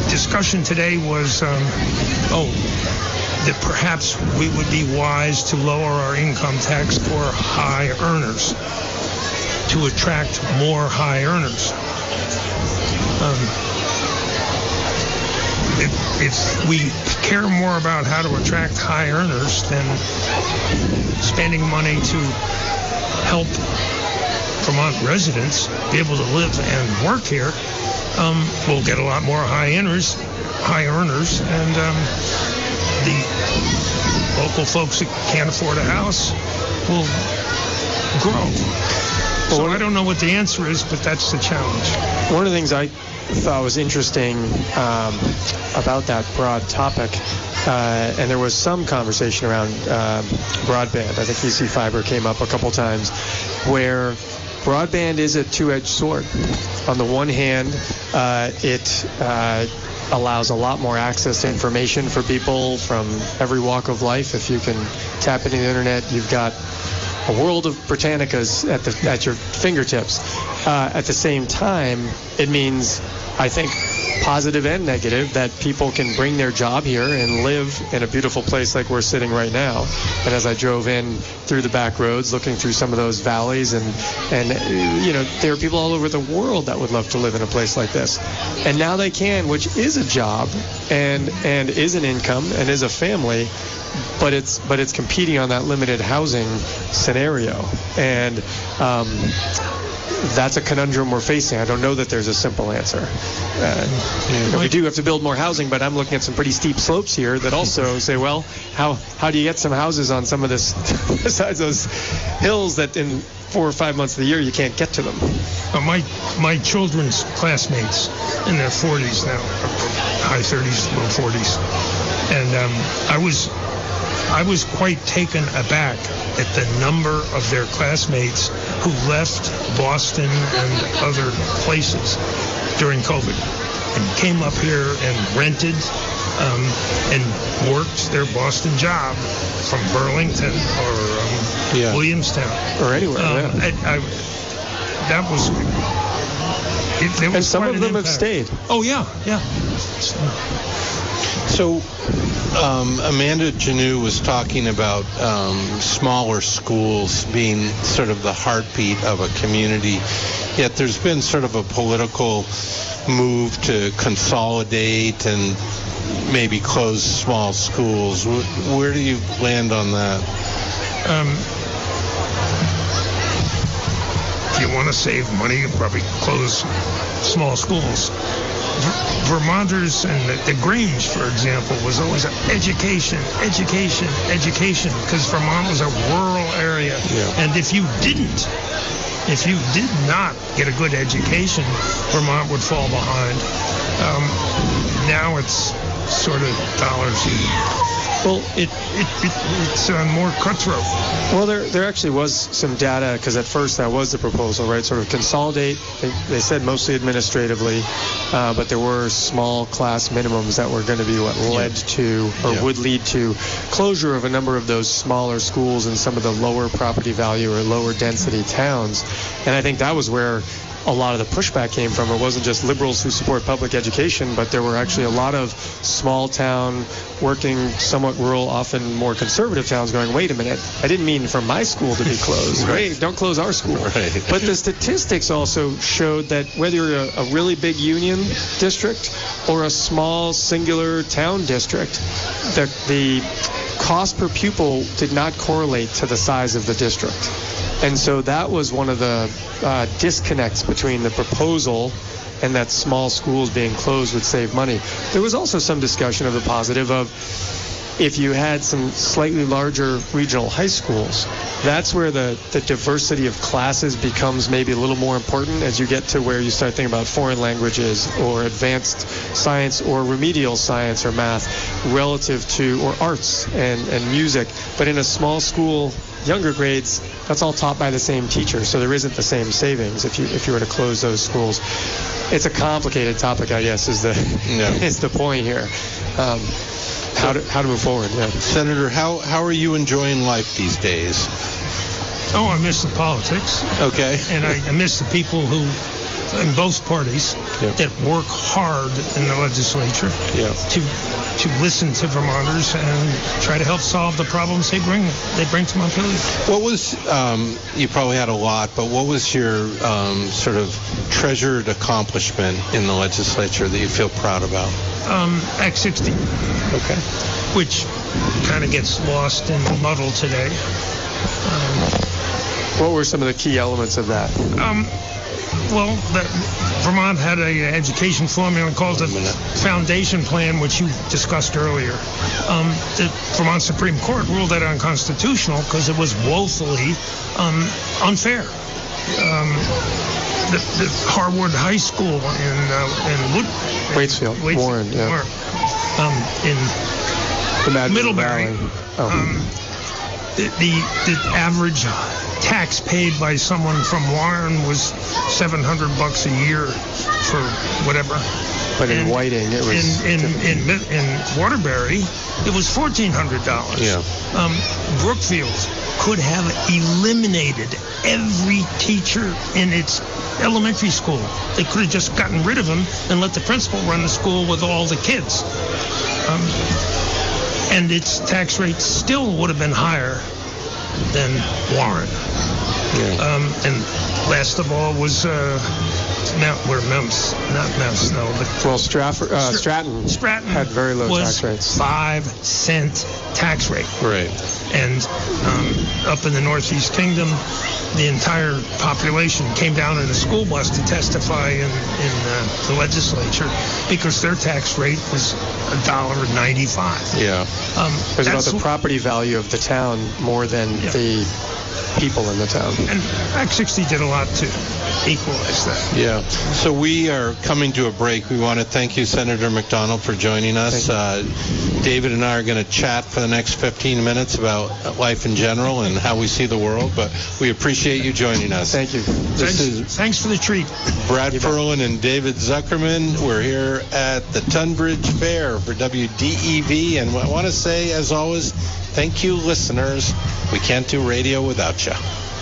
discussion today was, that perhaps we would be wise to lower our income tax for high earners to attract more high earners. If we care more about how to attract high earners than spending money to help Vermont residents be able to live and work here, we'll get a lot more high earners, and the local folks that can't afford a house will grow. So I don't know what the answer is, but that's the challenge. One of the things I thought was interesting about that broad topic, and there was some conversation around broadband. I think EC Fiber came up a couple times, where broadband is a two-edged sword. On the one hand, it allows a lot more access to information for people from every walk of life. If you can tap into the internet, you've got a world of Britannicas at your fingertips. At the same time, it means, I think, positive and negative, that people can bring their job here and live in a beautiful place like we're sitting right now. And as I drove in through the back roads, looking through some of those valleys, and there are people all over the world that would love to live in a place like this. And now they can, which is a job and is an income and is a family, but it's competing on that limited housing scenario. And that's a conundrum we're facing. I don't know that there's a simple answer. We do have to build more housing, but I'm looking at some pretty steep slopes here that also say, well, how do you get some houses on some of this, besides those hills that in 4 or 5 months of the year you can't get to them? My children's classmates in their 40s now, high 30s, low 40s, and I was quite taken aback at the number of their classmates who left Boston and other places during COVID and came up here and rented and worked their Boston job from Burlington or Williamstown or anywhere. That was. And some of them have stayed. Oh yeah. So Amanda Jannou was talking about smaller schools being sort of the heartbeat of a community, yet there's been sort of a political move to consolidate and maybe close small schools. Where do you land on that? If you want to save money, you probably close small schools. Vermonters and the Grange, for example, was always education, because Vermont was a rural area. Yeah. And if you did not get a good education, Vermont would fall behind. Now it's sort of dollars. Well, it's more cutthroat. Well, there actually was some data, because at first that was the proposal, right? Sort of consolidate. They said mostly administratively, but there were small class minimums that were going to be what led to, or would lead to, closure of a number of those smaller schools in some of the lower property value or lower density towns. And I think that was where a lot of the pushback came from. It wasn't just liberals who support public education, but there were actually a lot of small town, working, somewhat rural, often more conservative towns going, wait a minute, I didn't mean for my school to be closed. Right? Don't close our school. Right. But the statistics also showed that whether you're a really big union district or a small singular town district, the cost per pupil did not correlate to the size of the district. And so that was one of the disconnects between the proposal and that small schools being closed would save money. There was also some discussion of the positive of, if you had some slightly larger regional high schools, that's where the diversity of classes becomes maybe a little more important as you get to where you start thinking about foreign languages or advanced science or remedial science or math relative to, or arts and music. But in a small school, younger grades, that's all taught by the same teacher, so there isn't the same savings if you were to close those schools. It's a complicated topic, I guess, is the point here. How to move forward. Yeah. Senator, how are you enjoying life these days? Oh, I miss the politics. Okay. And I miss the people who, in both parties, that work hard in the legislature to listen to Vermonters and try to help solve the problems they bring to Montpelier. What was, you probably had a lot, but what was your sort of treasured accomplishment in the legislature that you feel proud about? Act 60. Okay. Which kind of gets lost in the muddle today. What were some of the key elements of that? Well, Vermont had an education formula called the Foundation Plan, which you discussed earlier. The Vermont Supreme Court ruled that unconstitutional because it was woefully unfair. The Harwood High School in Waitsfield, Warren, in Middlebury. The average tax paid by someone from Warren was $700 a year for whatever. But in Whiting, it was in Waterbury, it was $1,400. Yeah. Brookfield could have eliminated every teacher in its elementary school. They could have just gotten rid of him and let the principal run the school with all the kids. And its tax rate still would have been higher than Warren. Yeah. And last of all was Stratton had very low tax rates. 5-cent tax rate. Right. And up in the Northeast Kingdom, the entire population came down in a school bus to testify in the legislature because their tax rate was $1.95. Yeah. It was about the property value of the town more than the people in the town. And Act 60 did a lot to equalize that. Yeah. So we are coming to a break. We want to thank you, Senator McDonald, for joining us. David and I are going to chat for the next 15 minutes about life in general and how we see the world, but we appreciate you joining us. Thank you. Thanks for the treat. Brad Ferlin and David Zuckerman. We're here at the Tunbridge Fair for WDEV, and I want to say, as always, thank you, listeners. We can't do radio without you.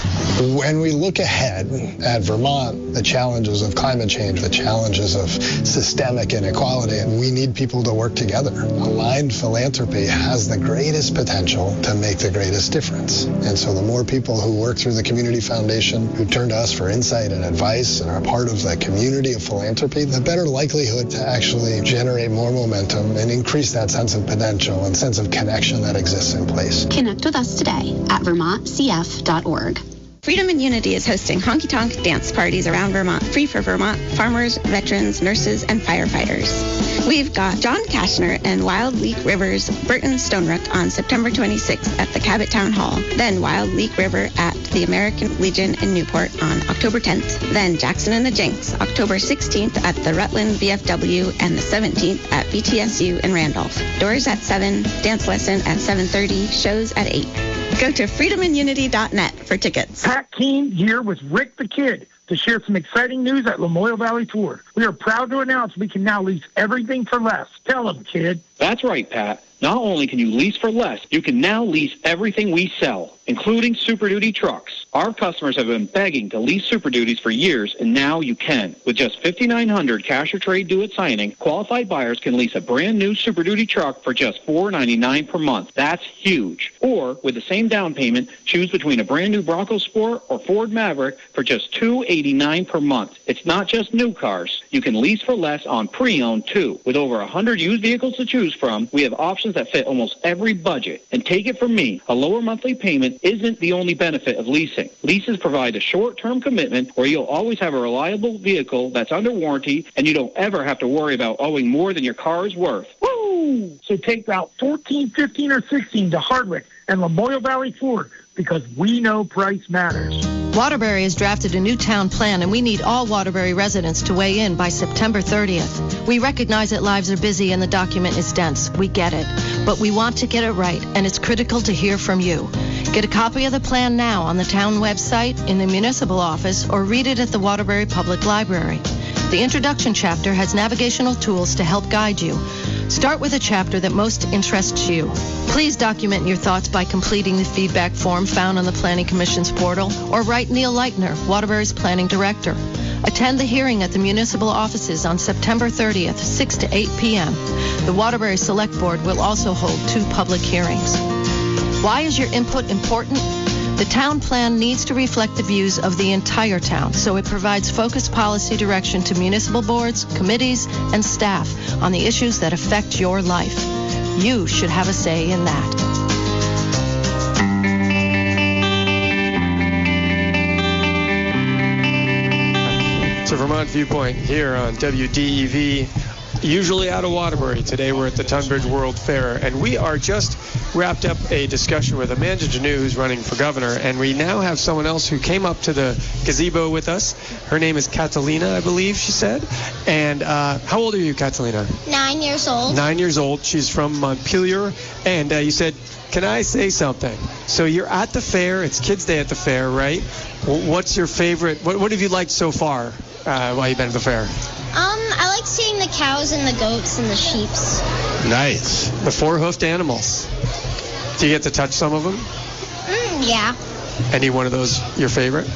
When we look ahead at Vermont, the challenges of climate change, the challenges of systemic inequality, and we need people to work together. Aligned philanthropy has the greatest potential to make the greatest difference. And so the more people who work through the Community Foundation, who turn to us for insight and advice and are part of the community of philanthropy, the better likelihood to actually generate more momentum and increase that sense of potential and sense of connection that exists in place. Connect with us today at vermontcf.org. Freedom and Unity is hosting honky-tonk dance parties around Vermont, free for Vermont farmers, veterans, nurses, and firefighters. We've got John Kashner and Wild Leak River's Burton Stonerook on September 26th at the Cabot Town Hall. Then Wild Leak River at the American Legion in Newport on October 10th. Then Jackson and the Jinx, October 16th at the Rutland VFW and the 17th at VTSU in Randolph. Doors at 7, dance lesson at 7:30, shows at 8. Go to freedomandunity.net for tickets. Pat Keene here with Rick the Kid to share some exciting news at Lamoille Valley Ford. We are proud to announce we can now lease everything for less. Tell them, kid. That's right, Pat. Not only can you lease for less, you can now lease everything we sell, including Super Duty trucks. Our customers have been begging to lease Super Duties for years, and now you can. With just $5,900 cash or trade due at signing, qualified buyers can lease a brand new Super Duty truck for just $499 per month. That's huge. Or, with the same down payment, choose between a brand new Bronco Sport or Ford Maverick for just $289 per month. It's not just new cars. You can lease for less on pre-owned, too. With over 100 used vehicles to choose from, we have options that fit almost every budget. And take it from me, a lower monthly payment isn't the only benefit of leasing. Leases provide a short-term commitment where you'll always have a reliable vehicle that's under warranty, and you don't ever have to worry about owing more than your car is worth. Woo! So take Route 14, 15, or 16 to Hardwick and Lamoille Valley Ford, because we know price matters. Waterbury has drafted a new town plan, and we need all Waterbury residents to weigh in by September 30th. We recognize that lives are busy and the document is dense. We get it. But we want to get it right, and it's critical to hear from you. Get a copy of the plan now on the town website, in the municipal office, or read it at the Waterbury Public Library. The introduction chapter has navigational tools to help guide you. Start with a chapter that most interests you. Please document your thoughts by completing the feedback form found on the Planning Commission's portal, or write Neil Leitner, Waterbury's Planning Director. Attend the hearing at the municipal offices on September 30th, 6 to 8 p.m. The Waterbury Select Board will also hold 2 public hearings. Why is your input important? The town plan needs to reflect the views of the entire town, so it provides focused policy direction to municipal boards, committees, and staff on the issues that affect your life. You should have a say in that. It's a Vermont Viewpoint here on WDEV, usually out of Waterbury. Today we're at the Tunbridge World Fair, and we are just wrapped up a discussion with Amanda Janneau, who's running for governor, and we now have someone else who came up to the gazebo with us. Her name is Catalina, I believe she said. And how old are you, Catalina? 9 years old. 9 years old. She's from Montpelier, and you said, can I say something? So you're at the fair. It's Kids Day at the fair, right? What's your favorite? What have you liked so far while you've been at the fair? I like seeing the cows and the goats and the sheeps. Nice. The 4-hoofed animals. Do you get to touch some of them? Yeah. Any one of those your favorite?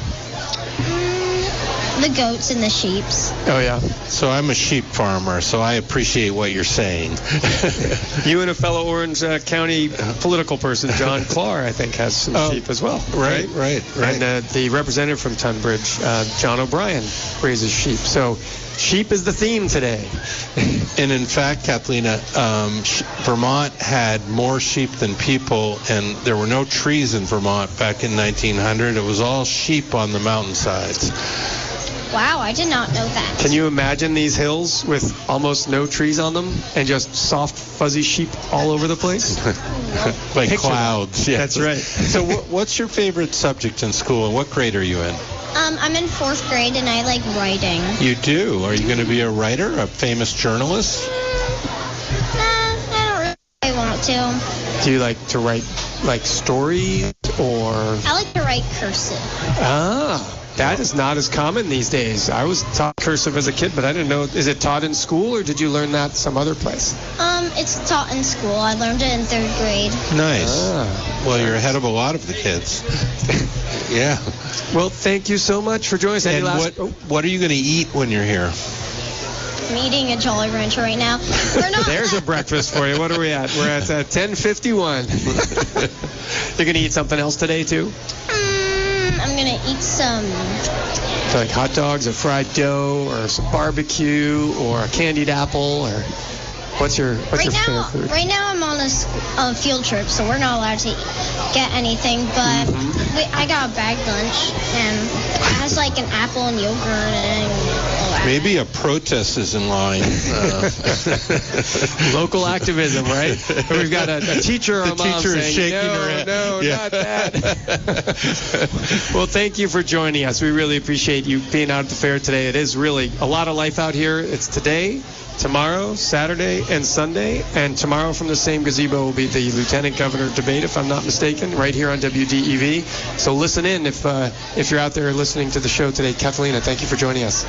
The goats and the sheeps. Oh, yeah. So I'm a sheep farmer, so I appreciate what you're saying. You and a fellow Orange County political person, John Clark, I think, has some sheep as well. Right. And the representative from Tunbridge, John O'Brien, raises sheep. So sheep is the theme today. And in fact, Catalina, Vermont had more sheep than people, and there were no trees in Vermont back in 1900. It was all sheep on the mountainsides. Wow, I did not know that. Can you imagine these hills with almost no trees on them and just soft, fuzzy sheep all over the place? Like Picture clouds. That. Yeah. That's right. So what's your favorite subject in school, and what grade are you in? I'm in 4th grade, and I like writing. You do? Are you going to be a writer, a famous journalist? I don't really want to. Do you like to write, like, stories, or? I like to write cursive. That is not as common these days. I was taught cursive as a kid, but I didn't know. Is it taught in school, or did you learn that some other place? It's taught in school. I learned it in 3rd grade. Nice. Well, you're ahead of a lot of the kids. Yeah. Well, thank you so much for joining us. And what are you going to eat when you're here? I'm eating a Jolly Rancher right now. There's a breakfast for you. What are we at? We're at 10:51. You're going to eat something else today, too? I'm going to eat some... So like hot dogs or fried dough or some barbecue or a candied apple, or what's your favorite food? Right now I'm on a field trip, so we're not allowed to get anything, but I got a bag lunch, and it has like an apple and yogurt and all that. Maybe a protest is in line. Local activism, right? We've got a teacher or the a mom teacher saying, is shaking her head. No, not that. Well, thank you for joining us. We really appreciate you being out at the fair today. It is really a lot of life out here. It's today, tomorrow, Saturday, and Sunday. And tomorrow from the same gazebo will be the Lieutenant Governor debate, if I'm not mistaken, right here on WDEV. So listen in if you're out there listening to the show today. Catalina, thank you for joining us.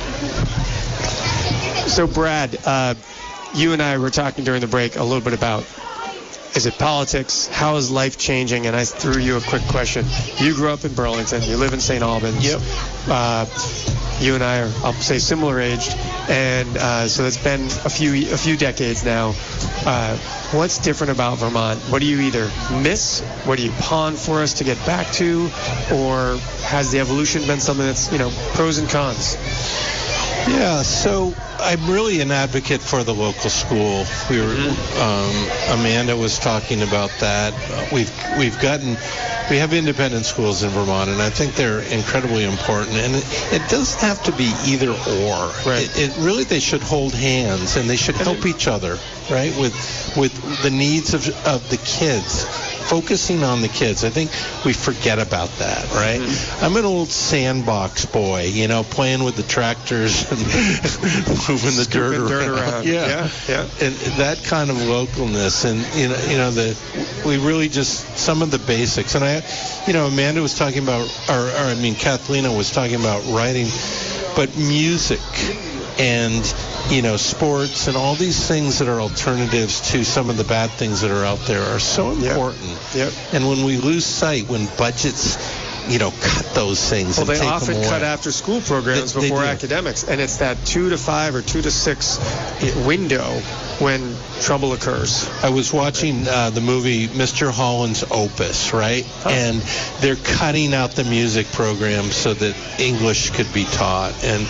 So, Brad, you and I were talking during the break a little bit about, is it politics? How is life changing? And I threw you a quick question. You grew up in Burlington. You live in St. Albans. Yep. You and I are, I'll say, similar aged, and so it's been a few decades now. What's different about Vermont? What do you either miss? What do you pawn for us to get back to? Or has the evolution been something that's, pros and cons? Yeah, so I'm really an advocate for the local school. We were Amanda was talking about that. We have independent schools in Vermont, and I think they're incredibly important. And it doesn't have to be either or. Right. It really, they should hold hands, and they should help each other, right? With the needs of the kids. Focusing on the kids. I think we forget about that, right? I'm an old sandbox boy, playing with the tractors and moving the dirt around. Yeah. And that kind of localness, and we really just some of the basics. And Amanda was talking about, Catalina was talking about writing, but music and sports and all these things that are alternatives to some of the bad things that are out there are so important. Yep. And when we lose sight, when budgets cut those things. Well, and they take often them away. cut after school programs before academics, and it's that 2 to 5 or 2 to 6 window when trouble occurs. I was watching the movie Mr. Holland's Opus, right? And they're cutting out the music program so that English could be taught. And,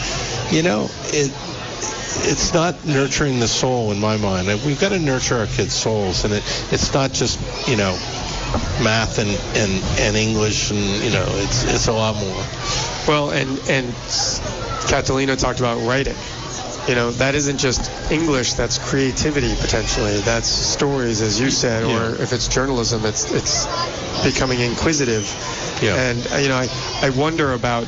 it's not nurturing the soul in my mind. We've got to nurture our kids' souls, and it's not just, math and English, and it's a lot more. Well, and Catalina talked about writing. That isn't just English, that's creativity potentially. That's stories, as you said, or if it's journalism, it's becoming inquisitive. Yeah. And I wonder about,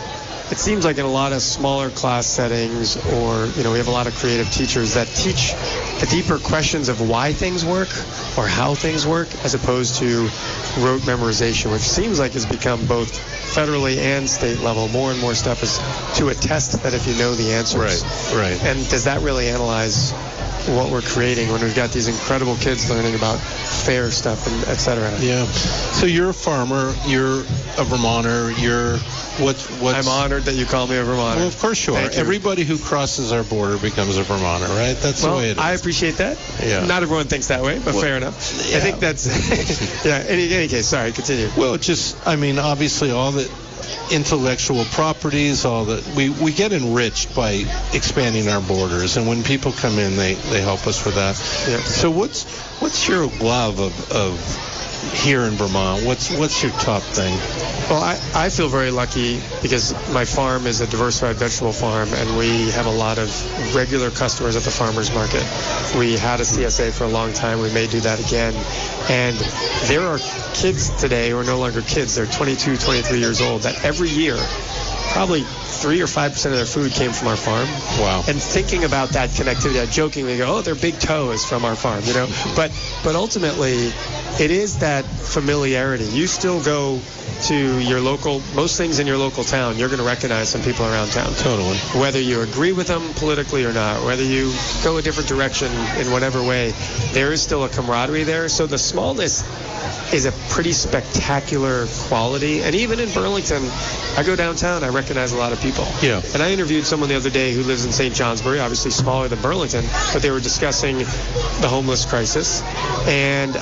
it seems like in a lot of smaller class settings, or we have a lot of creative teachers that teach the deeper questions of why things work or how things work, as opposed to rote memorization, which seems like has become both federally and state level. More and more stuff is to a test that if you know the answers. Right. And does that really analyze what we're creating when we've got these incredible kids learning about fair stuff and et cetera? Yeah. So you're a farmer. You're a Vermonter. What's I'm honored that you call me a Vermonter. Well, of course you are. Everybody who crosses our border becomes a Vermonter, right? That's the way it is. I appreciate that. Yeah. Not everyone thinks that way, but fair enough. Yeah. I think that's yeah. In any case, sorry, continue. Well, obviously all the intellectual properties, all that we get enriched by expanding our borders, and when people come in, they help us with that. Yeah. So what's your love of here in Vermont? What's your top thing? Well, I feel very lucky because my farm is a diversified vegetable farm, and we have a lot of regular customers at the farmers market. We had a CSA for a long time. We may do that again. And there are kids today who are no longer kids. They're 22, 23 years old that every year probably 3 or 5% of their food came from our farm. Wow. And thinking about that connectivity, I jokingly go, their big toe is from our farm, But ultimately, it is that familiarity. You still go to your local, most things in your local town, you're going to recognize some people around town. Totally. Whether you agree with them politically or not, whether you go a different direction in whatever way, there is still a camaraderie there. So the smallness is a pretty spectacular quality. And even in Burlington, I go downtown, I recognize a lot of people. Yeah. And I interviewed someone the other day who lives in St. Johnsbury, obviously smaller than Burlington, but they were discussing the homeless crisis. And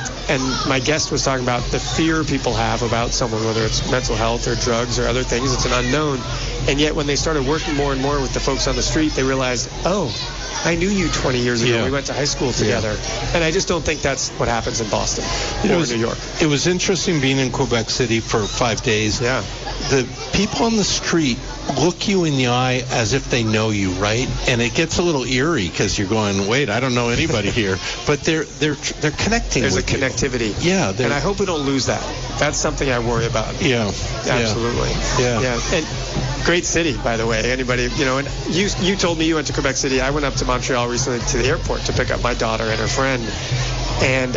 my guest was talking about the fear people have about someone, whether it's mental health or drugs or other things. It's an unknown. And yet when they started working more and more with the folks on the street, they realized, I knew you 20 years ago. Yeah. We went to high school together. Yeah. And I just don't think that's what happens in Boston or New York. It was interesting being in Quebec City for 5 days. Yeah. The people on the street look you in the eye as if they know you, right? And it gets a little eerie because you're going, wait, I don't know anybody here. But they're connecting. There's with a connectivity. You. Yeah. And I hope we don't lose that. That's something I worry about. Yeah. Absolutely. Yeah. And great city, by the way. Anybody, and you told me you went to Quebec City. I went up to Montreal recently to the airport to pick up my daughter and her friend. And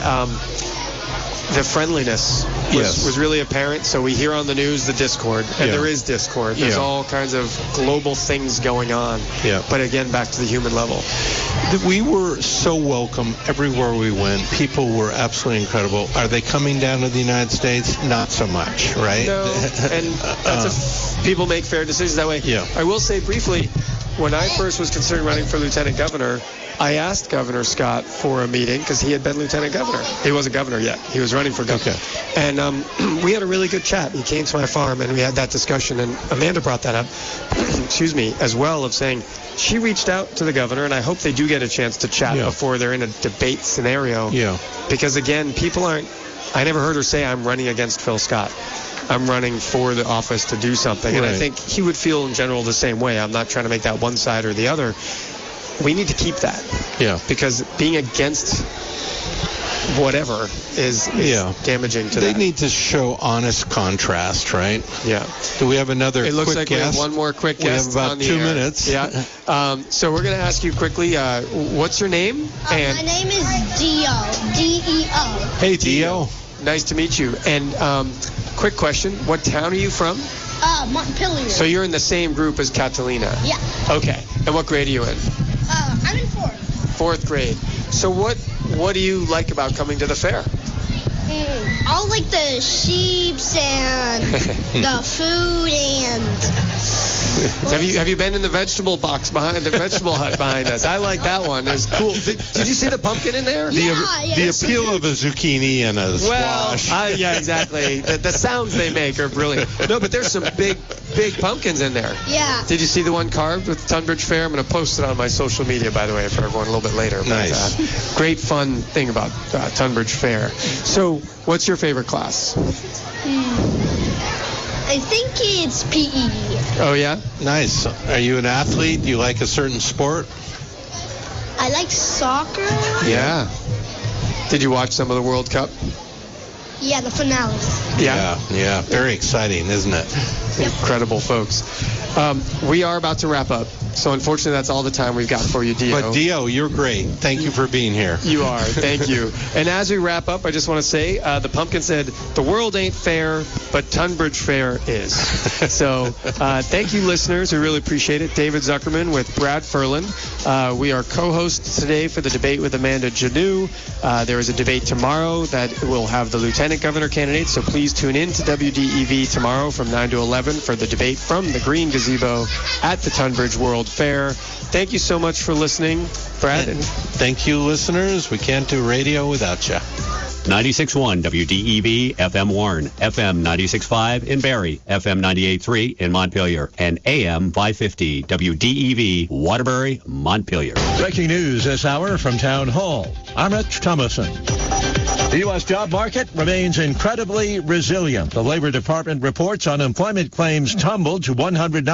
the friendliness was really apparent. So we hear on the news the discord, and there is discord. There's all kinds of global things going on. Yeah. But again, back to the human level. We were so welcome everywhere we went. People were absolutely incredible. Are they coming down to the United States? Not so much, right? No, and that's people make fair decisions that way. Yeah. I will say briefly, when I first was considering running for lieutenant governor, I asked Governor Scott for a meeting because he had been lieutenant governor. He wasn't governor yet. He was running for governor. Okay. And we had a really good chat. He came to my farm, and we had that discussion. And Amanda brought that up, as well, of saying she reached out to the governor, and I hope they do get a chance to chat before they're in a debate scenario. Yeah. Because, again, people aren't – I never heard her say, I'm running against Phil Scott. I'm running for the office to do something. Right. And I think he would feel in general the same way. I'm not trying to make that one side or the other. We need to keep that. Yeah. Because being against whatever is damaging to They that. need to show honest contrast, right? Yeah. Do we have another It looks quick like guest? we have one more quick guest. We have about on the 2 air. minutes. Yeah. So we're going to ask you quickly, what's your name? My name is Dio. D-E-O. Hey, Dio. Nice to meet you. And quick question, what town are you from? Montpelier. So you're in the same group as Catalina? Yeah. Okay. And what grade are you in? I'm in 4th. 4th grade. So what do you like about coming to the fair? I like the sheeps and the food and... Have you been in the vegetable box behind the vegetable hut behind us? I like that one. It's cool. Did you see the pumpkin in there? The appeal of a zucchini and a squash. Yeah, exactly. The sounds they make are brilliant. No, but there's some big pumpkins in there. Yeah. Did you see the one carved with Tunbridge Fair? I'm going to post it on my social media, by the way, for everyone a little bit later. Nice. But, great fun thing about Tunbridge Fair. So, what's your favorite class? I think it's PE. Oh, yeah? Nice. Are you an athlete? Do you like a certain sport? I like soccer. Yeah. Did you watch some of the World Cup? Yeah, the finale. Yeah. Very exciting, isn't it? Incredible, folks. We are about to wrap up. So unfortunately, that's all the time we've got for you, Dio. But Dio, you're great. Thank you for being here. You are. Thank you. And as we wrap up, I just want to say the pumpkin said, the world ain't fair, but Tunbridge Fair is. So thank you, listeners. We really appreciate it. David Zuckerman with Brad Ferland. We are co-hosts today for the debate with Amanda Janoo. There is a debate tomorrow that will have the lieutenant governor candidates. So please tune in to WDEV tomorrow from 9 to 11 for the debate from the Green Gazebo at the Tunbridge World Fair. Thank you so much for listening, Brad. Thank you, listeners. We can't do radio without you. 96.1 WDEV, FM Warren, FM 96.5 in Barrie, FM 98.3 in Montpelier, and AM 550 WDEV, Waterbury, Montpelier. Breaking news this hour from Town Hall. I'm Rich Thomason. The U.S. job market remains incredibly resilient. The Labor Department reports unemployment claims tumbled to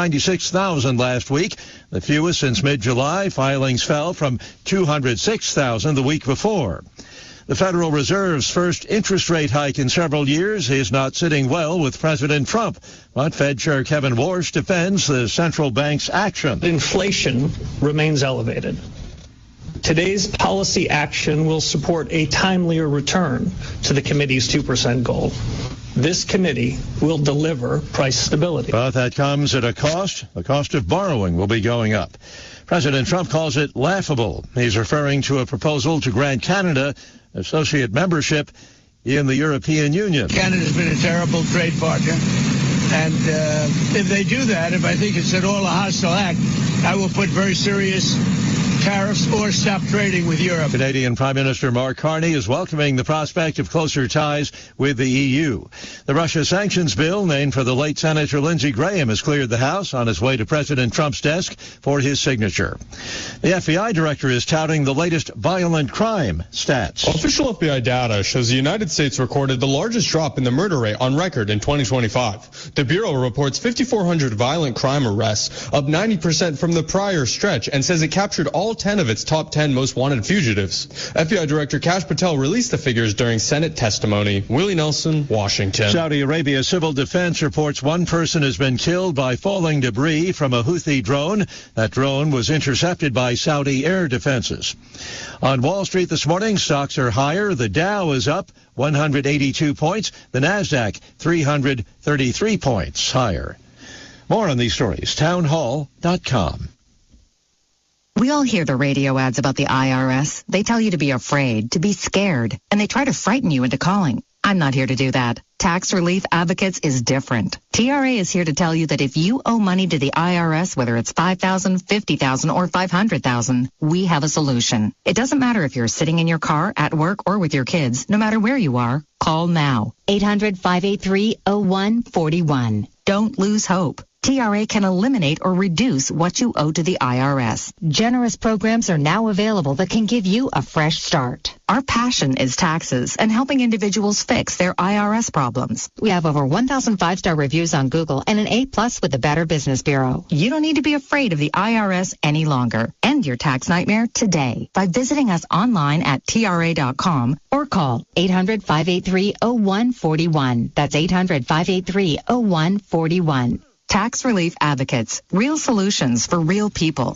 196,000 last week, the fewest since mid-July. Filings fell from 206,000 the week before. The Federal Reserve's first interest rate hike in several years is not sitting well with President Trump, but Fed Chair Kevin Warsh defends the central bank's action. Inflation remains elevated. Today's policy action will support a timelier return to the committee's 2% goal. This committee will deliver price stability. But that comes at a cost. The cost of borrowing will be going up. President Trump calls it laughable. He's referring to a proposal to grant Canada associate membership in the European Union. Canada's been a terrible trade partner. And if they do that, if I think it's at all a hostile act, I will put very serious tariffs or stop trading with Europe. Canadian Prime Minister Mark Carney is welcoming the prospect of closer ties with the EU. The Russia sanctions bill, named for the late Senator Lindsey Graham, has cleared the House on its way to President Trump's desk for his signature. The FBI director is touting the latest violent crime stats. Official FBI data shows the United States recorded the largest drop in the murder rate on record in 2025. The Bureau reports 5,400 violent crime arrests, up 90% from the prior stretch, and says it captured all 10 of its top 10 most wanted fugitives. FBI Director Kash Patel released the figures during Senate testimony. Willie Nelson, Washington. Saudi Arabia Civil Defense reports one person has been killed by falling debris from a Houthi drone. That drone was intercepted by Saudi air defenses. On Wall Street this morning, stocks are higher. The Dow is up 182 points. The Nasdaq 333 points higher. More on these stories, townhall.com. We all hear the radio ads about the IRS. They tell you to be afraid, to be scared, and they try to frighten you into calling. I'm not here to do that. Tax Relief Advocates is different. TRA is here to tell you that if you owe money to the IRS, whether it's $5,000, $50,000, or $500,000, we have a solution. It doesn't matter if you're sitting in your car, at work, or with your kids. No matter where you are, call now. 800-583-0141. Don't lose hope. TRA can eliminate or reduce what you owe to the IRS. Generous programs are now available that can give you a fresh start. Our passion is taxes and helping individuals fix their IRS problems. We have over 1,000 5-star reviews on Google and an A+ with the Better Business Bureau. You don't need to be afraid of the IRS any longer. End your tax nightmare today by visiting us online at TRA.com or call 800-583-0141. That's 800-583-0141. Tax Relief Advocates, real solutions for real people.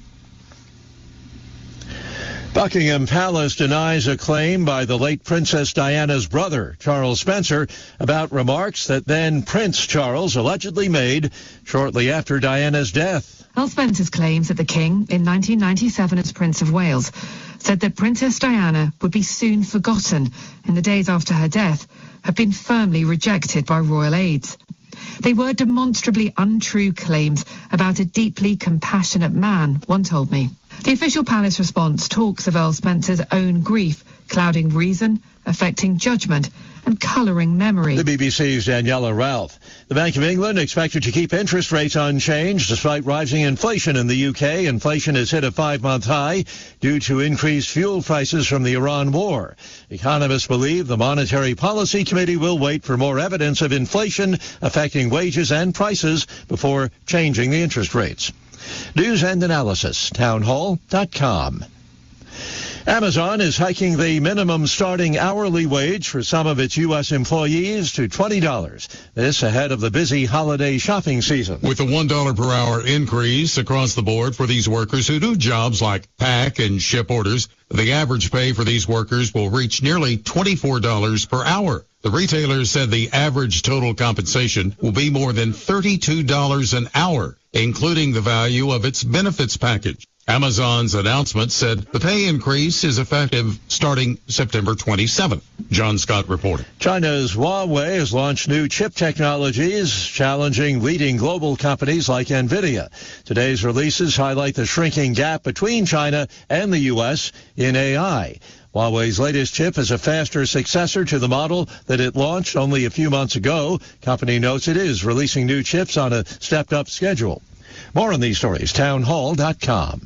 Buckingham Palace denies a claim by the late Princess Diana's brother, Charles Spencer, about remarks that then Prince Charles allegedly made shortly after Diana's death. Earl Spencer's claims that the King, in 1997 as Prince of Wales, said that Princess Diana would be soon forgotten in the days after her death have been firmly rejected by royal aides. They were demonstrably untrue claims about a deeply compassionate man, one told me. The official palace response talks of Earl Spencer's own grief, clouding reason, affecting judgment, and colouring memory. The BBC's Daniela Ralph. The Bank of England expected to keep interest rates unchanged despite rising inflation in the UK. Inflation has hit a 5-month high due to increased fuel prices from the Iran war. Economists believe the Monetary Policy Committee will wait for more evidence of inflation affecting wages and prices before changing the interest rates. News and analysis, townhall.com. Amazon is hiking the minimum starting hourly wage for some of its U.S. employees to $20. This ahead of the busy holiday shopping season. With a $1 per hour increase across the board for these workers who do jobs like pack and ship orders, the average pay for these workers will reach nearly $24 per hour. The retailer said the average total compensation will be more than $32 an hour, including the value of its benefits package. Amazon's announcement said the pay increase is effective starting September 27th. John Scott reporting. China's Huawei has launched new chip technologies, challenging leading global companies like NVIDIA. Today's releases highlight the shrinking gap between China and the U.S. in AI. Huawei's latest chip is a faster successor to the model that it launched only a few months ago. Company notes it is releasing new chips on a stepped-up schedule. More on these stories, townhall.com.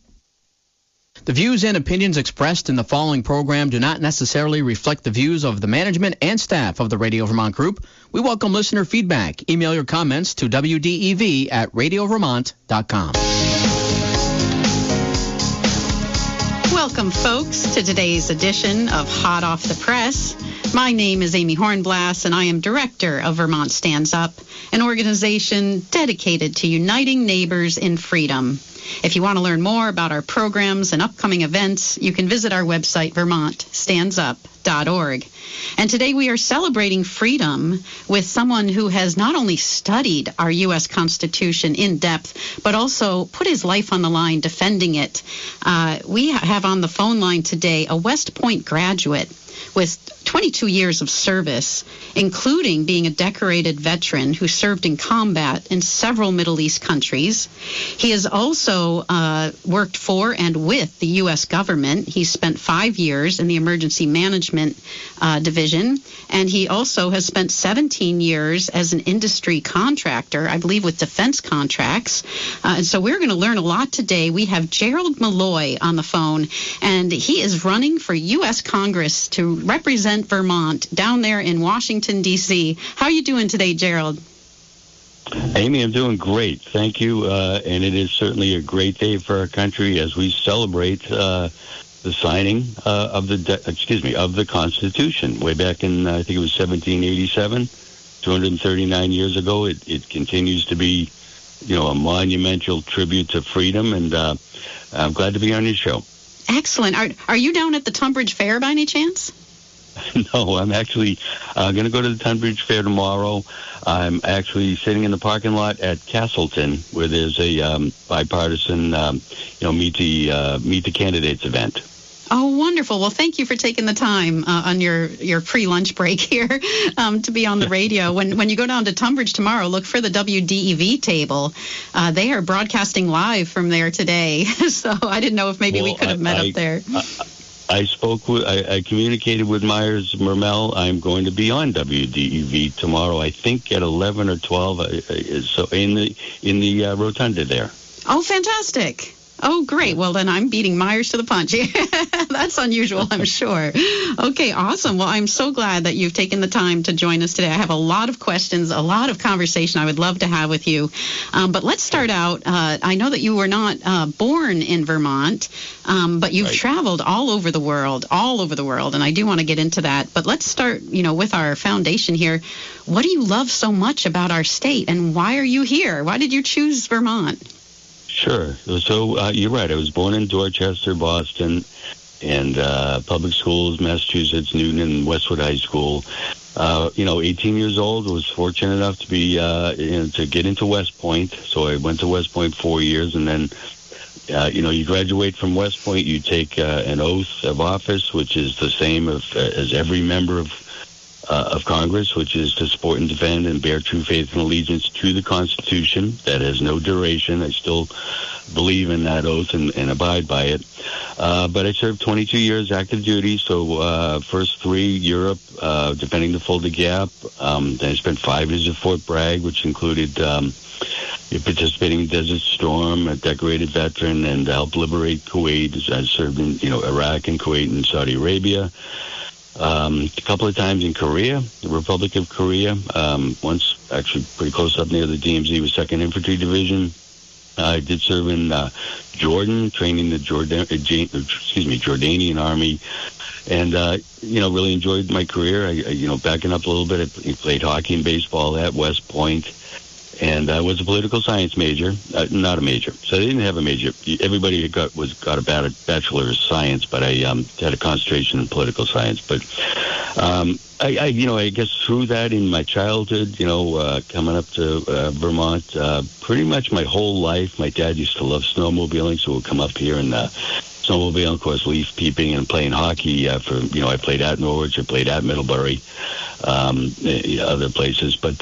The views and opinions expressed in the following program do not necessarily reflect the views of the management and staff of the Radio Vermont Group. We welcome listener feedback. Email your comments to wdev@radiovermont.com. Welcome, folks, to today's edition of Hot Off the Press. My name is Amy Hornblass, and I am director of Vermont Stands Up, an organization dedicated to uniting neighbors in freedom. If you want to learn more about our programs and upcoming events, you can visit our website, vermontstandsup.org. And today we are celebrating freedom with someone who has not only studied our U.S. Constitution in depth, but also put his life on the line defending it. We have on the phone line today a West Point graduate with 22 years of service, including being a decorated veteran who served in combat in several Middle East countries. He has also worked for and with the U.S. government. He spent 5 years in the Emergency Management Division, and he also has spent 17 years as an industry contractor, I believe with defense contracts. And so we're going to learn a lot today. We have Gerald Malloy on the phone, and he is running for U.S. Congress to represent Vermont down there in Washington, D.C. How are you doing today, Gerald? Amy, I'm doing great. Thank you. And it is certainly a great day for our country as we celebrate the signing of the Constitution way back in, I think it was 1787, 239 years ago. It continues to be, a monumental tribute to freedom, and I'm glad to be on your show. Excellent. Are you down at the Tunbridge Fair by any chance? No, I'm actually going to go to the Tunbridge Fair tomorrow. I'm actually sitting in the parking lot at Castleton, where there's a bipartisan, meet the candidates event. Oh, wonderful. Well, thank you for taking the time on your pre-lunch break here to be on the radio. When you go down to Tunbridge tomorrow, look for the WDEV table. They are broadcasting live from there today. So I didn't know if maybe we could have met up there. I communicated with Myers Mermel. I'm going to be on WDEV tomorrow, I think at 11 or 12, so in the rotunda there. Oh, fantastic. Oh, great. Well, then I'm beating Myers to the punch. That's unusual, I'm sure. Okay, awesome. Well, I'm so glad that you've taken the time to join us today. I have a lot of questions, a lot of conversation I would love to have with you. But let's start out. I know that you were not born in Vermont, but you've traveled all over the world, and I do want to get into that. But let's start, with our foundation here. What do you love so much about our state, and why are you here? Why did you choose Vermont? Sure. So you're right. I was born in Dorchester, Boston, and public schools, Massachusetts, Newton, and Westwood High School. 18 years old, was fortunate enough to be to get into West Point. So I went to West Point 4 years, and then you graduate from West Point, you take an oath of office, which is the same as every member of Congress, which is to support and defend and bear true faith and allegiance to the Constitution. That has no duration. I still believe in that oath and abide by it. But I served 22 years active duty, so first 3 Europe, defending the Fulda Gap. Then I spent 5 years at Fort Bragg, which included participating in Desert Storm, a decorated veteran, and helped liberate Kuwait. I served in Iraq and Kuwait and Saudi Arabia. A couple of times in Korea, the Republic of Korea. Once actually pretty close up near the DMZ with 2nd Infantry Division. I did serve in Jordan, training the Jordanian Army, and really enjoyed my career. Backing up a little bit, I played hockey and baseball at West Point. And I was a political science major, not a major. So I didn't have a major. Everybody got a Bachelor of Science, but I had a concentration in political science. But I guess through that in my childhood, coming up to Vermont, pretty much my whole life, my dad used to love snowmobiling, so we'd come up here and snowmobile, of course, leaf peeping and playing hockey. I played at Norwich, I played at Middlebury, other places, but.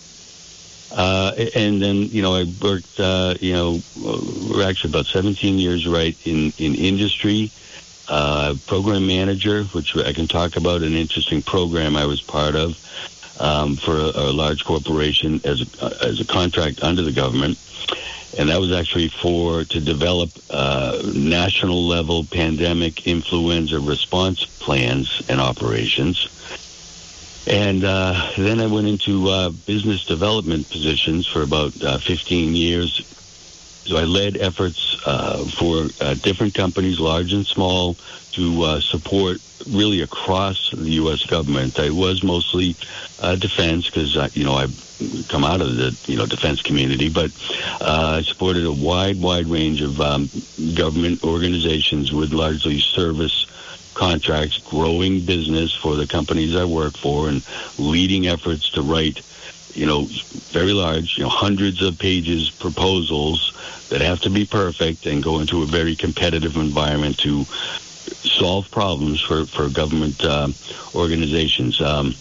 And then, I worked, we're actually about 17 years, in industry, program manager, which I can talk about, an interesting program I was part of, for a large corporation as a contract under the government. And that was actually to develop, national level pandemic influenza response plans and operations. And then I went into business development positions for about 15 years. So I led efforts for different companies, large and small, to support really across the U.S. government. I was mostly defense because, I've come out of the, defense community, but I supported a wide range of government organizations with largely service contracts, growing business for the companies I work for, and leading efforts to write, very large, hundreds of pages proposals that have to be perfect and go into a very competitive environment to solve problems for government organizations.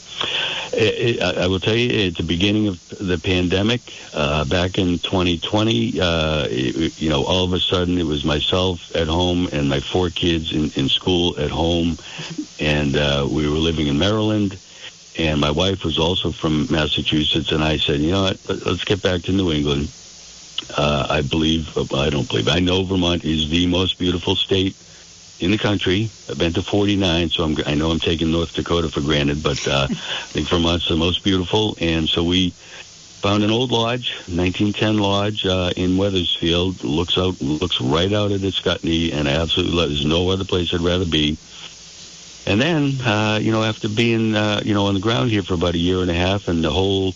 I will tell you, at the beginning of the pandemic, back in 2020, all of a sudden it was myself at home and my 4 kids in school at home, and we were living in Maryland, and my wife was also from Massachusetts, and I said, let's get back to New England. I know Vermont is the most beautiful state in the country. I've been to 49, so I know I'm taking North Dakota for granted, but I think Vermont's the most beautiful. And so we found an old lodge, 1910 lodge in Wethersfield. Looks right out at Escutney, and I absolutely love it. There's no other place I'd rather be. And then, after being, on the ground here for about a year and a half, and the whole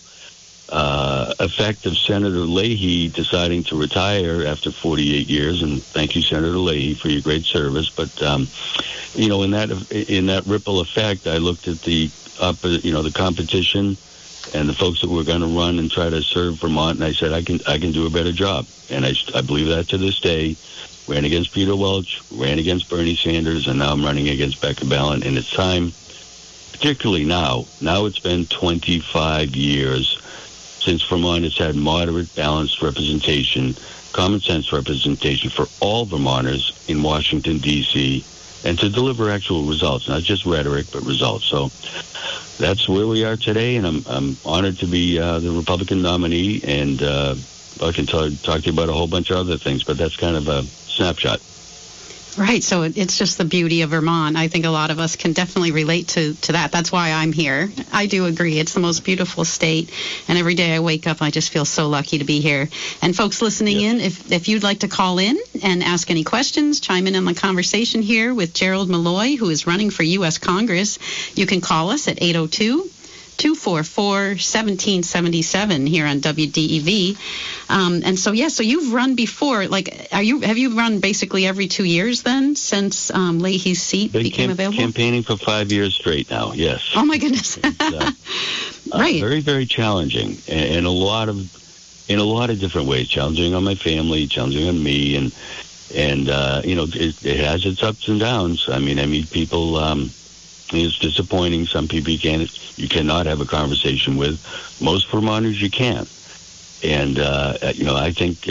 effect of Senator Leahy deciding to retire after 48 years, and thank you, Senator Leahy, for your great service. But in that ripple effect, I looked at the competition and the folks that were going to run and try to serve Vermont, and I said I can do a better job, and I believe that to this day. Ran against Peter Welch, ran against Bernie Sanders, and now I'm running against Becca Balint, and it's time, particularly now. Now it's been 25 years since Vermont has had moderate, balanced representation, common sense representation for all Vermonters in Washington, D.C., and to deliver actual results, not just rhetoric, but results. So that's where we are today, and I'm honored to be the Republican nominee, and I can talk to you about a whole bunch of other things, but that's kind of a snapshot. Right, so it's just the beauty of Vermont. I think a lot of us can definitely relate to that. That's why I'm here. I do agree. It's the most beautiful state, and every day I wake up, I just feel so lucky to be here. And folks listening in, if you'd like to call in and ask any questions, chime in on the conversation here with Gerald Malloy, who is running for U.S. Congress, you can call us at 802 244-1777 here on WDEV. And so you've run before. Have you run basically every 2 years then since Leahy's seat became available? Campaigning for 5 years straight now, yes. Oh, my goodness. Right. Very, very challenging in a lot of different ways. Challenging on my family, challenging on me, and it has its ups and downs. I meet people. It's disappointing. Some people you cannot have a conversation with. Most Vermonters you can. And I think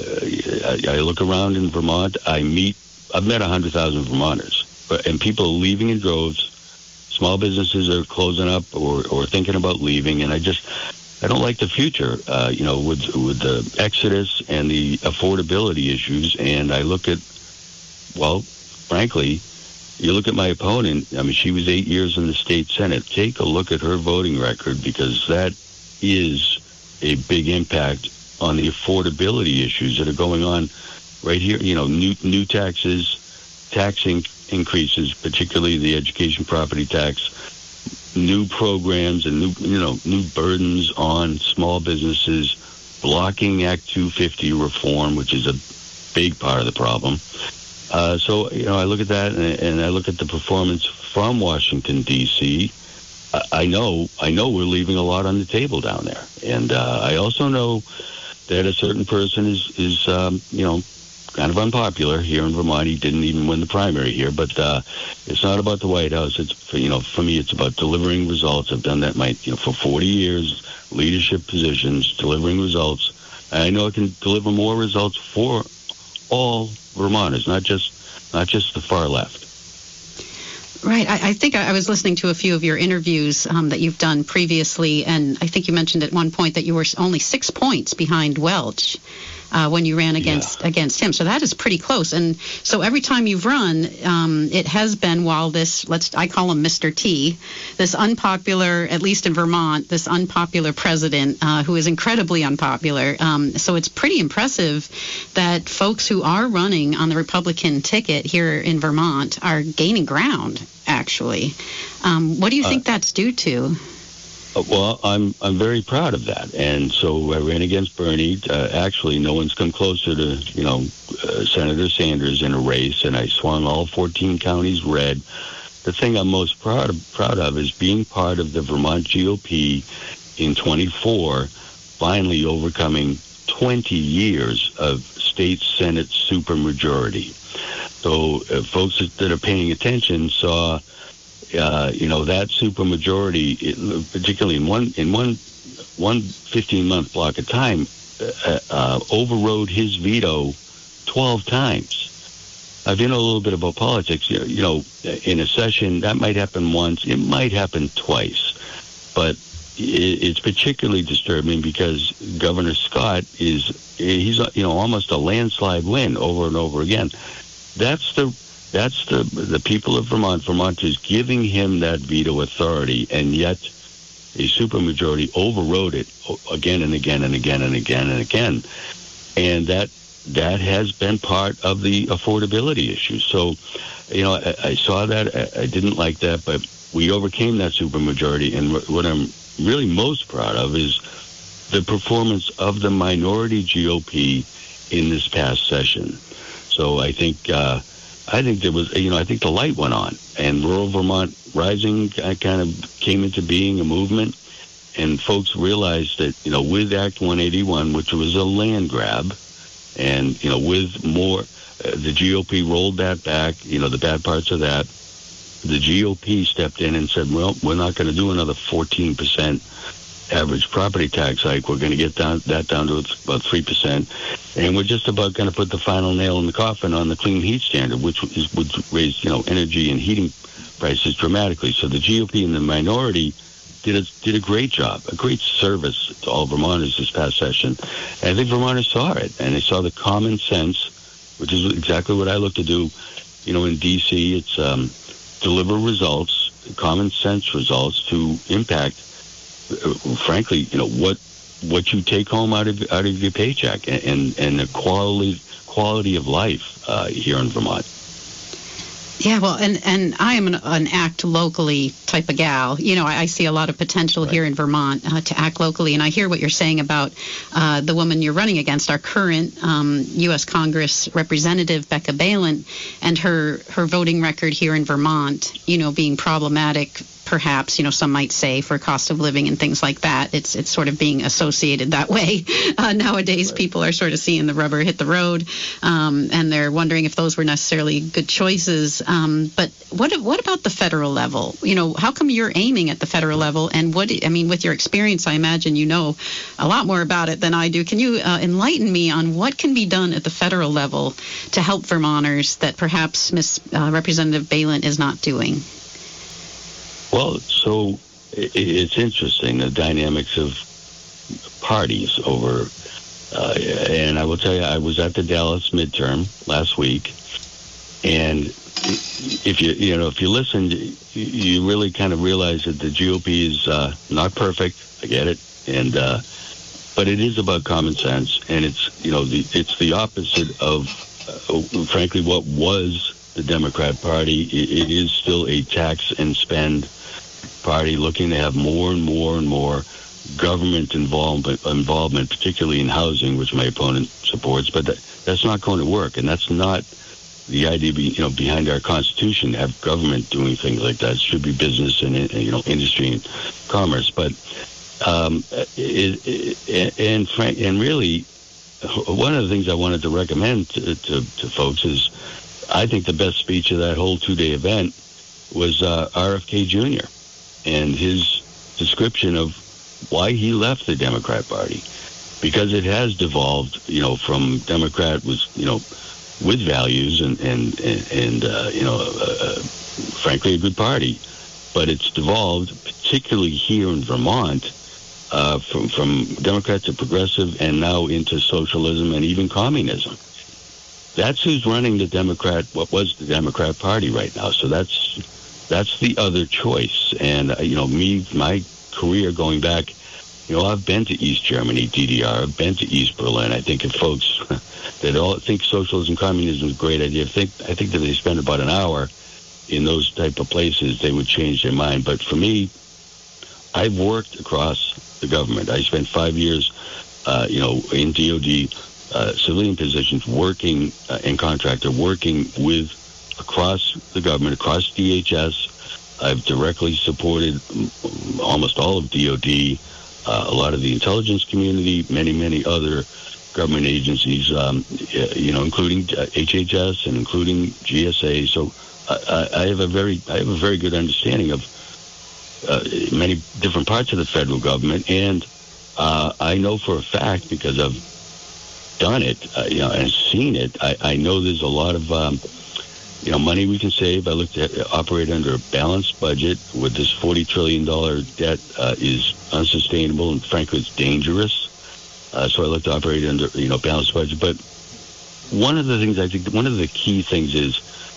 I look around in Vermont. I've met 100,000 Vermonters, and people are leaving in droves. Small businesses are closing up or thinking about leaving, and I don't like the future, with the exodus and the affordability issues. And I look at, frankly, you look at my opponent. She was 8 years in the state Senate. Take a look at her voting record, because that is a big impact on the affordability issues that are going on right here. New taxes, increases, particularly the education property tax, new programs and new burdens on small businesses, blocking Act 250 reform, which is a big part of the problem. I look at that and I look at the performance from Washington, D.C. I know we're leaving a lot on the table down there. And I also know that a certain person is kind of unpopular here in Vermont. He didn't even win the primary here, but it's not about the White House. It's for me, it's about delivering results. I've done that for 40 years, leadership positions, delivering results. And I know I can deliver more results for all Vermonters, not just the far left. Right. I think I was listening to a few of your interviews that you've done previously, and I think you mentioned at one point that you were only 6 points behind Welch when you ran against him. So that is pretty close. And so every time you've run, it has been while I call him Mr. T, this unpopular, at least in Vermont, this unpopular president who is incredibly unpopular. So it's pretty impressive that folks who are running on the Republican ticket here in Vermont are gaining ground, actually. What do you think that's due to? Well, I'm very proud of that, and so I ran against Bernie. Actually, no one's come closer to Senator Sanders in a race, and I swung all 14 counties red. The thing I'm most proud of is being part of the Vermont GOP in 24, finally overcoming 20 years of state Senate supermajority. So folks that are paying attention saw. That supermajority, particularly in one 15-month block of time, overrode his veto 12 times. I've been a little bit about politics. In a session, that might happen once. It might happen twice. But it's particularly disturbing because Governor Scott he's almost a landslide win over and over again. That's the people of Vermonters giving him that veto authority, and yet a supermajority overrode it again and again and again and again and again. And that has been part of the affordability issue. So, I saw that. I didn't like that, but we overcame that supermajority. And what I'm really most proud of is the performance of the minority GOP in this past session. So I think there was, I think the light went on, and rural Vermont Rising kind of came into being a movement, and folks realized that, with Act 181, which was a land grab, and, with more, the GOP rolled that back, the bad parts of that. The GOP stepped in and said, well, we're not going to do another 14% average property tax hike. We're going to get that down to about 3%. And we're just about going to put the final nail in the coffin on the clean heat standard, which would raise, energy and heating prices dramatically. So the GOP and the minority did a great job, a great service to all Vermonters this past session. And I think Vermonters saw it, and they saw the common sense, which is exactly what I look to do. In D.C., it's deliver results, common sense results to impact, frankly, what you take home out of your paycheck and the quality of life here in Vermont. Yeah, well, and I am an act locally type of gal. You know, I see a lot of potential here in Vermont to act locally, and I hear what you're saying about the woman you're running against, our current U.S. Congress Representative Becca Balint, and her voting record here in Vermont, you know, being problematic. Perhaps, you know, some might say for cost of living and things like that. It's sort of being associated that way. Nowadays, people are sort of seeing the rubber hit the road, and they're wondering if those were necessarily good choices. But what about the federal level? You know, how come you're aiming at the federal level? And with your experience, I imagine you know a lot more about it than I do. Can you enlighten me on what can be done at the federal level to help Vermonters that perhaps Representative Balint is not doing? Well, so it's interesting, the dynamics of parties over, and I will tell you, I was at the Dallas midterm last week, and if you listen, you really kind of realize that the GOP is not perfect. I get it, and but it is about common sense, and it's it's the opposite of frankly what was the Democrat Party. It is still a tax and spend party looking to have more and more and more government involvement, particularly in housing, which my opponent supports. But that's not going to work, and that's not the idea behind our Constitution. To have government doing things like that. It should be business and industry and commerce. But and really, one of the things I wanted to recommend to folks is, I think the best speech of that whole 2-day event was RFK Jr. and his description of why he left the Democrat Party, because it has devolved, from Democrat with values and frankly a good party, but it's devolved, particularly here in Vermont, from Democrat to progressive and now into socialism and even communism. That's who's running what was the Democrat Party right now. So that's the other choice. And, my career going back, I've been to East Germany, DDR, I've been to East Berlin. I think if folks that all think socialism, communism is a great idea, I think that they spend about an hour in those type of places, they would change their mind. But for me, I've worked across the government. I spent 5 years, in DOD, civilian positions, working and contractor, working with across the government, across DHS. I've directly supported almost all of DOD, a lot of the intelligence community, many other government agencies, including HHS and including GSA. So I have a very good understanding of many different parts of the federal government, and I know for a fact, because I've done it, and seen it. I know there's a lot of money we can save. I looked at operate under a balanced budget. With this $40 trillion debt is unsustainable, and frankly, it's dangerous. So I looked to operate under balanced budget. But one of the things, I think, one of the key things is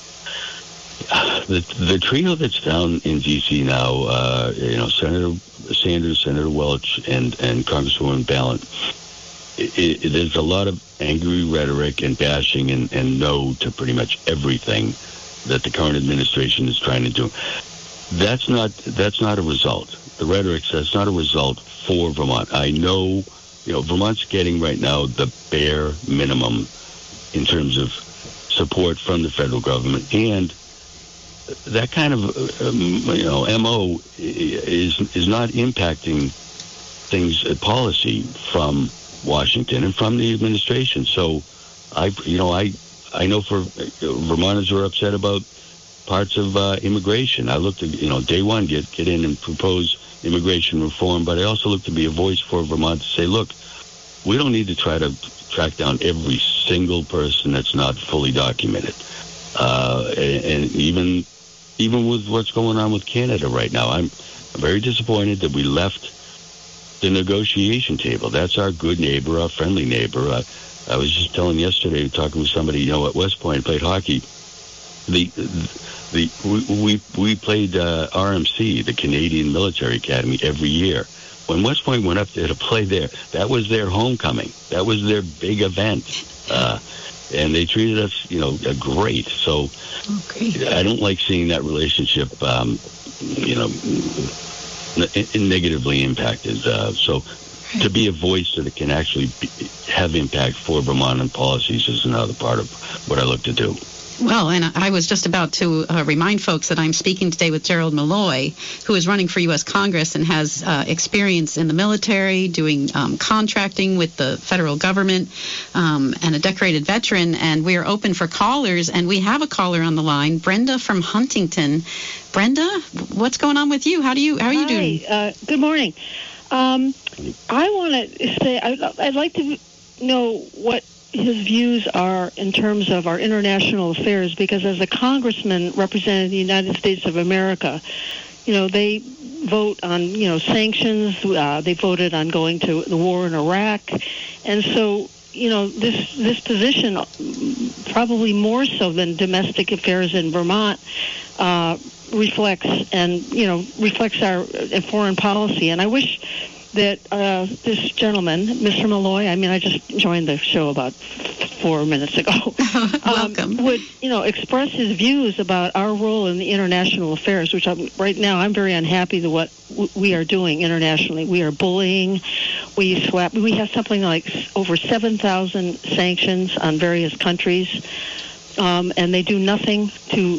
the trio that's down in D.C. now. Senator Sanders, Senator Welch, and Congresswoman Balint. There's a lot of angry rhetoric and bashing and no to pretty much everything that the current administration is trying to do. That's not a result. The rhetoric says it's not a result for Vermont. I know, Vermont's getting right now the bare minimum in terms of support from the federal government, and that kind of MO is not impacting things, policy from Washington and from the administration. So I know for Vermonters who are upset about parts of immigration. I looked at, day one, get in and propose immigration reform, but I also look to be a voice for Vermont to say, look, we don't need to try to track down every single person that's not fully documented. And even with what's going on with Canada right now, I'm very disappointed that we left the negotiation table. That's our good neighbor, our friendly neighbor. I was just telling yesterday, talking with somebody, at West Point, played hockey. We played RMC, the Canadian Military Academy, every year. When West Point went up there to play there, that was their homecoming. That was their big event. and they treated us, great. So I don't like seeing that relationship, negatively impacted. So to be a voice that can actually have impact for Vermont and policies is another part of what I look to do. Well, and I was just about to remind folks that I'm speaking today with Gerald Malloy, who is running for U.S. Congress and has experience in the military, doing contracting with the federal government, and a decorated veteran. And we are open for callers, and we have a caller on the line, Brenda from Huntington. Brenda, what's going on with you? How are you doing? Good morning. I want to say I'd like to know what his views are in terms of our international affairs, because as a congressman representing the United States of America, they vote on, sanctions. They voted on going to the war in Iraq. And so, this position, probably more so than domestic affairs in Vermont, reflects our foreign policy. And I wish that this gentleman, Mr. Malloy, I just joined the show about 4 minutes ago, would, express his views about our role in the international affairs, which right now I'm very unhappy with what we are doing internationally. We are bullying. We have something like over 7,000 sanctions on various countries, and they do nothing to,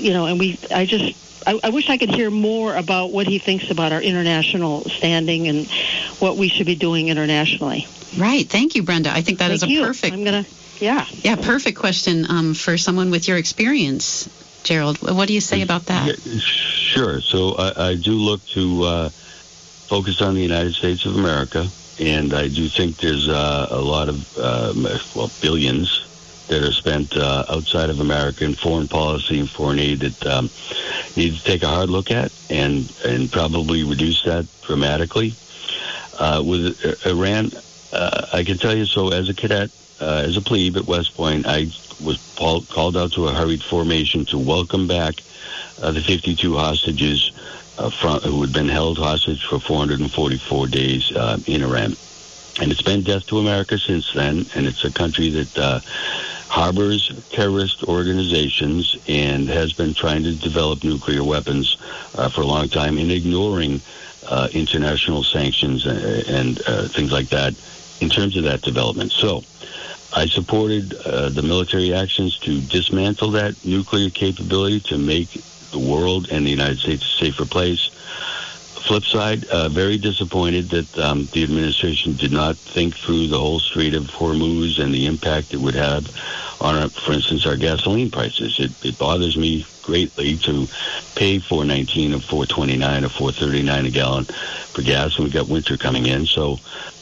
I wish I could hear more about what he thinks about our international standing and what we should be doing internationally. Right. Thank you, Brenda. I think that is a perfect. Perfect question for someone with your experience. Gerald, what do you say about that? Yeah, sure. So I do look to focus on the United States of America, and I do think there's a lot of billions that are spent outside of America in foreign policy and foreign aid that need to take a hard look at and probably reduce that dramatically. With Iran, I can tell you, so as a cadet, as a plebe at West Point, I was called out to a hurried formation to welcome back the 52 hostages who had been held hostage for 444 days in Iran. And it's been death to America since then, and it's a country that harbors terrorist organizations and has been trying to develop nuclear weapons for a long time and ignoring international sanctions and things like that in terms of that development. So I supported the military actions to dismantle that nuclear capability to make the world and the United States a safer place. Flip side, very disappointed that the administration did not think through the whole Strait of Hormuz and the impact it would have on, for instance, our gasoline prices. It bothers me greatly to pay $4.19 or $4.29 or $4.39 a gallon for gas when we got winter coming in. So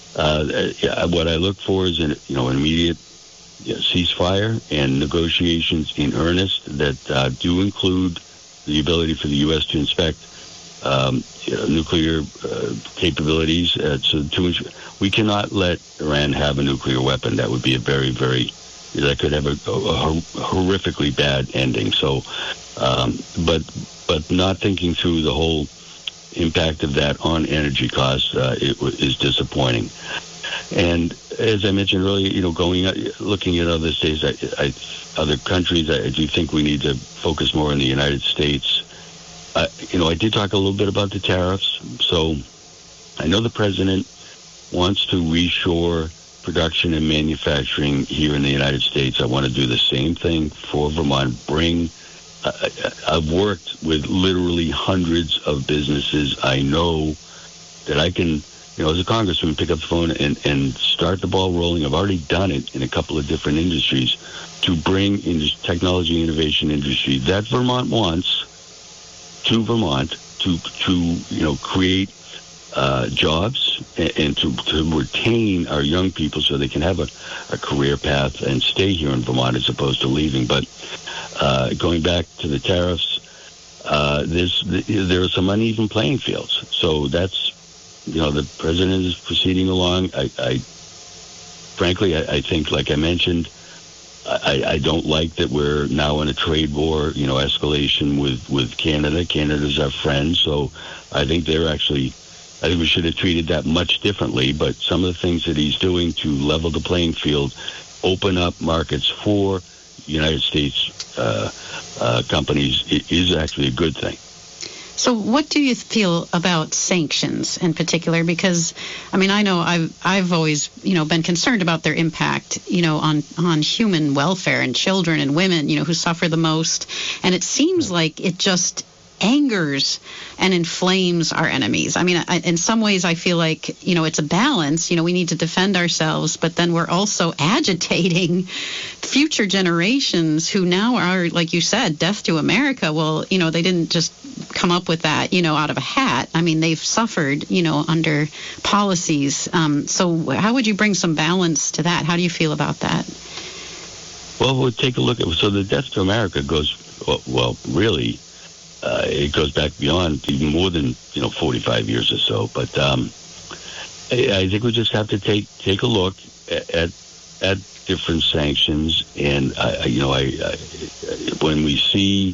what I look for is an immediate ceasefire and negotiations in earnest that do include the ability for the U.S. to inspect nuclear capabilities. We cannot let Iran have a nuclear weapon. That would be a that could have a horrifically bad ending. So, but not thinking through the whole impact of that on energy costs is disappointing. And as I mentioned earlier, looking at other states, other countries, I do think we need to focus more on the United States. I did talk a little bit about the tariffs. So I know the president wants to reshore production and manufacturing here in the United States. I want to do the same thing for Vermont. I've worked with literally hundreds of businesses. I know that I can, as a congressman, pick up the phone and start the ball rolling. I've already done it in a couple of different industries to bring in technology innovation industry that Vermont wants to Vermont to create jobs and to retain our young people so they can have a career path and stay here in Vermont as opposed to leaving. But going back to the tariffs, there are some uneven playing fields. So that's, the president is proceeding along. Frankly, I think, like I mentioned, I don't like that we're now in a trade war, escalation with Canada. Canada's our friend, so I think I think we should have treated that much differently, but some of the things that he's doing to level the playing field open up markets for United States companies is actually a good thing. So what do you feel about sanctions in particular? Because, I mean, I know I've always, been concerned about their impact, on human welfare and children and women, who suffer the most. And it seems like it just angers and inflames our enemies. I mean, in some ways, I feel like, it's a balance. We need to defend ourselves, but then we're also agitating future generations who now are, like you said, death to America. Well, they didn't just come up with that, out of a hat. I mean, they've suffered, under policies. So how would you bring some balance to that? How do you feel about that? Well, we'll take a look at, so the death to America goes, really, it goes back beyond even more than 45 years or so. But I think we just have to take a look at different sanctions, and when we see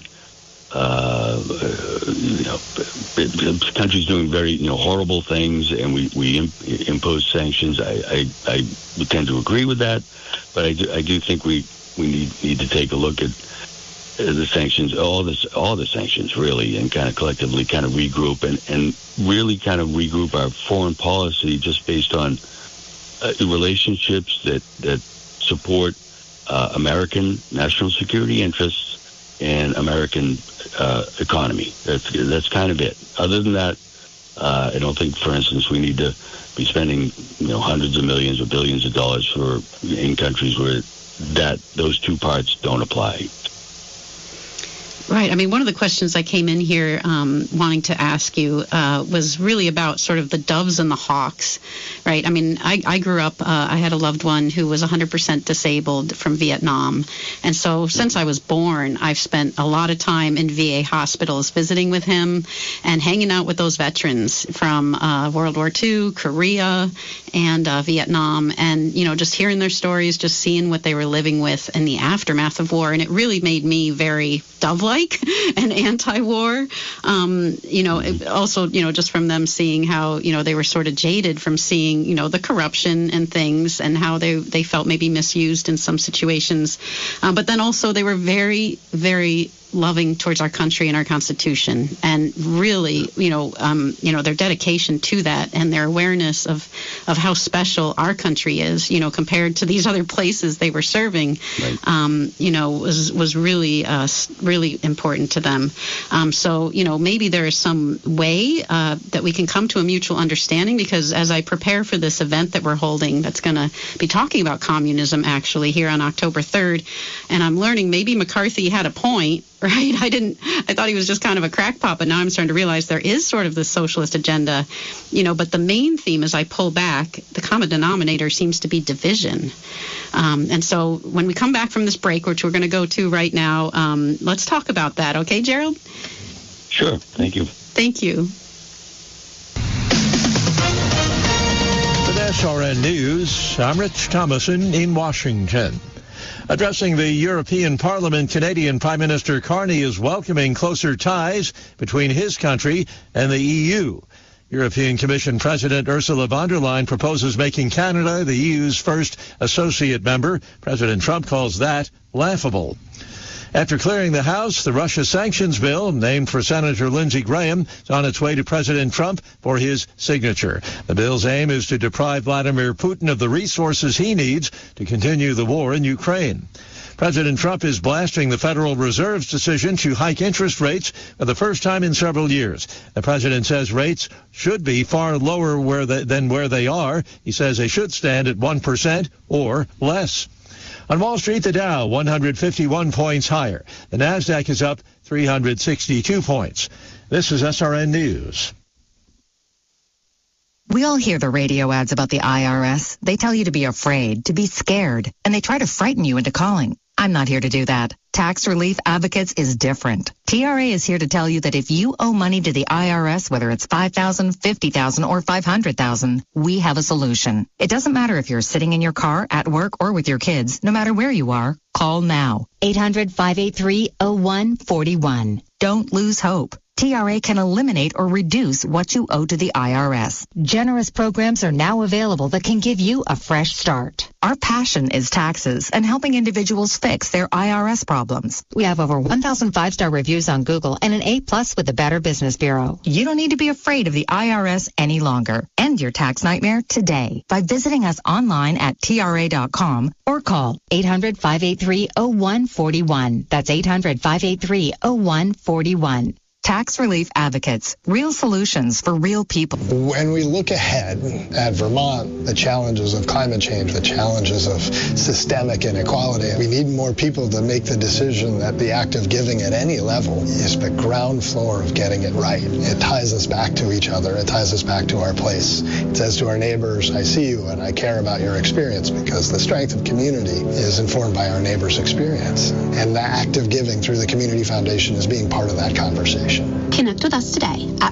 countries doing very horrible things, and we impose sanctions, I tend to agree with that. But I do think we need to take a look at the sanctions, all the sanctions really, and kind of collectively kind of regroup and really kind of regroup our foreign policy just based on relationships that support American national security interests and American economy. That's kind of it. Other than that, I don't think, for instance, we need to be spending hundreds of millions or billions of dollars in countries where those two parts don't apply. Right. I mean, one of the questions I came in here wanting to ask you was really about sort of the doves and the hawks, right? I mean, I grew up, I had a loved one who was 100% disabled from Vietnam. And so since I was born, I've spent a lot of time in VA hospitals visiting with him and hanging out with those veterans from World War II, Korea, and Vietnam. And, just hearing their stories, just seeing what they were living with in the aftermath of war. And it really made me very dove-like and anti-war, also, just from them seeing how, they were sort of jaded from seeing, the corruption and things and how they felt maybe misused in some situations. But then also they were very, very loving towards our country and our Constitution, and really, their dedication to that and their awareness of how special our country is, compared to these other places they were serving, right. Was really, really important to them. So, maybe there is some way that we can come to a mutual understanding, because as I prepare for this event that we're holding, that's going to be talking about communism actually here on October 3rd, and I'm learning maybe McCarthy had a point. Right? I thought he was just kind of a crackpot, but now I'm starting to realize there is sort of this socialist agenda, but the main theme, as I pull back, the common denominator seems to be division. And so when we come back from this break, which we're going to go to right now, let's talk about that. Okay, Gerald? Sure. Thank you. Thank you. With SRN News, I'm Rich Thomason in Washington. Addressing the European Parliament, Canadian Prime Minister Carney is welcoming closer ties between his country and the EU. European Commission President Ursula von der Leyen proposes making Canada the EU's first associate member. President Trump calls that laughable. After clearing the House, the Russia sanctions bill, named for Senator Lindsey Graham, is on its way to President Trump for his signature. The bill's aim is to deprive Vladimir Putin of the resources he needs to continue the war in Ukraine. President Trump is blasting the Federal Reserve's decision to hike interest rates for the first time in several years. The president says rates should be far lower than where they are. He says they should stand at 1% or less. On Wall Street, the Dow 151 points higher. The Nasdaq is up 362 points. This is SRN News. We all hear the radio ads about the IRS. They tell you to be afraid, to be scared, and they try to frighten you into calling. I'm not here to do that. Tax Relief Advocates is different. TRA is here to tell you that if you owe money to the IRS, whether it's $5,000, $50,000, or $500,000, we have a solution. It doesn't matter if you're sitting in your car, at work, or with your kids. No matter where you are, call now. 800-583-0141. Don't lose hope. TRA can eliminate or reduce what you owe to the IRS. Generous programs are now available that can give you a fresh start. Our passion is taxes and helping individuals fix their IRS problems. We have over 1,000 5-star reviews on Google and an A+ with the Better Business Bureau. You don't need to be afraid of the IRS any longer. End your tax nightmare today by visiting us online at TRA.com or call 800-583-0141. That's 800-583-0141. Tax Relief Advocates, real solutions for real people. When we look ahead at Vermont, the challenges of climate change, the challenges of systemic inequality, we need more people to make the decision that the act of giving at any level is the ground floor of getting it right. It ties us back to each other. It ties us back to our place. It says to our neighbors, I see you and I care about your experience, because the strength of community is informed by our neighbors' experience. And the act of giving through the Community Foundation is being part of that conversation. Connect with us today at